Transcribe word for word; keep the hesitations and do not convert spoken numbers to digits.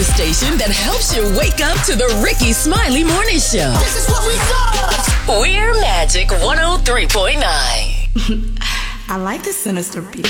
station that helps you wake up to the Ricky Smiley Morning Show. This is what we love. We're Magic one oh three point nine. I like the sinister beat.